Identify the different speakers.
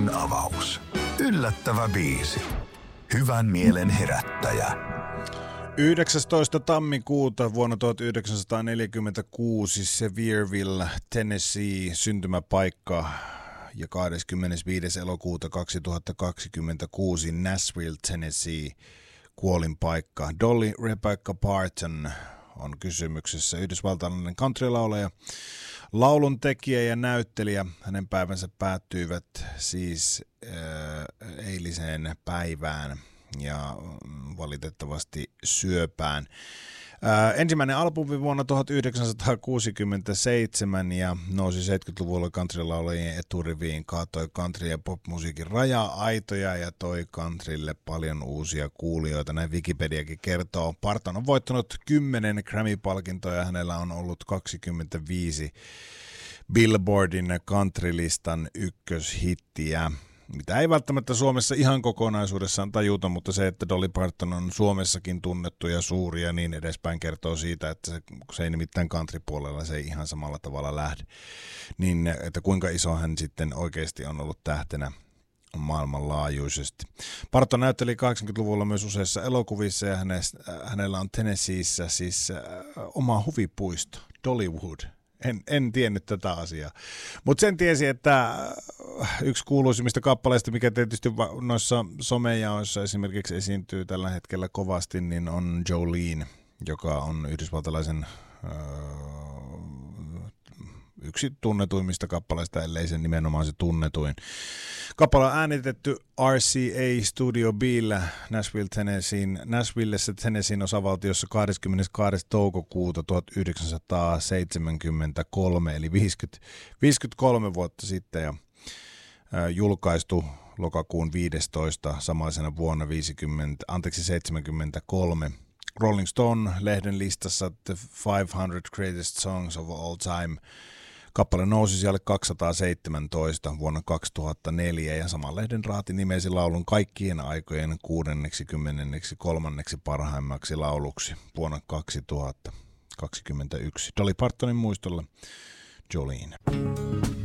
Speaker 1: avaus. Yllättävä biisi. Hyvän mielen herättäjä.
Speaker 2: 19. tammikuuta vuonna 1946 Sevierville, Tennessee, syntymäpaikka, ja 25. elokuuta 2026 Nashville, Tennessee, kuolinpaikka. Dolly Rebecca Parton on kysymyksessä, yhdysvaltalainen countrylaulaja, lauluntekijä ja näyttelijä. Hänen päivänsä päättyivät siis eiliseen päivään ja valitettavasti syöpään. Ensimmäinen albumi vuonna 1967 ja nousi 70-luvulla countrylaulajien eturiviin, kaatoi country- ja popmusiikin raja-aitoja ja toi countrylle paljon uusia kuulijoita. Näin Wikipediakin kertoo. Parton on voittanut 10 Grammy-palkintoja, hänellä on ollut 25 Billboardin countrylistan ykköshittiä. Mitä ei välttämättä Suomessa ihan kokonaisuudessaan tajuta, mutta se, että Dolly Parton on Suomessakin tunnettu ja suuri ja niin edespäin, kertoo siitä, että se ei nimittäin country-puolella, se ei ihan samalla tavalla lähde. Niin, että kuinka iso hän sitten oikeasti on ollut tähtenä maailmanlaajuisesti. Parton näytteli 80-luvulla myös useissa elokuvissa ja hänellä on Tennesseeissä siis oma huvipuisto, Dollywood. En tiennyt tätä asiaa. Mutta sen tiesi, että yksi kuuluisimmista kappaleista, mikä tietysti noissa somejaoissa esimerkiksi esiintyy tällä hetkellä kovasti, niin on Jolene, joka on yhdysvaltalaisen yksi tunnetuimmista kappaleista, ellei sen nimenomaan se tunnetuin. Kappale on äänitetty RCA Studio B:llä Nashvillessä, Tennesseein osavaltiossa 22. toukokuuta 1973, eli 53 vuotta sitten, ja julkaistu lokakuun 15. samaisena vuonna 73. Rolling Stone-lehden listassa The 500 Greatest Songs of All Time. Kappale nousi siellä 217 vuonna 2004 ja saman lehden raati nimesi laulun kaikkien aikojen 63. parhaimmaksi lauluksi vuonna 2021. Dolly Partonin muistolla Jolene.